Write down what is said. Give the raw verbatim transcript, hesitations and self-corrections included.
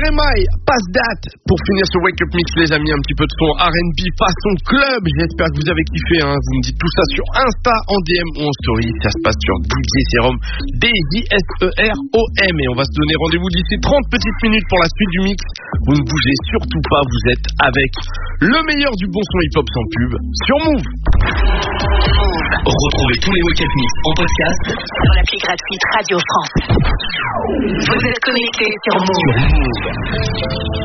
M I, passe date pour finir ce Wake Up Mix, les amis. Un petit peu de son R and B façon club. J'espère que vous avez kiffé, hein. Vous me dites tout ça sur Insta, en D M ou en story. Ça se passe sur D J Serum, D J S E R O M. Et on va se donner rendez-vous d'ici trente petites minutes pour la suite du mix. Vous ne bougez surtout pas, vous êtes avec le meilleur du bon son hip-hop sans pub sur Move. Retrouvez tous les Wake Up Mix en podcast sur l'appli gratuite Radio France. Vous êtes connectés sur Move. Sur Move.